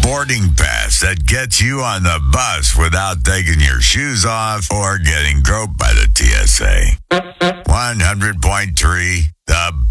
boarding pass that gets you on the bus without taking your shoes off or getting groped by the TSA. 100.3, the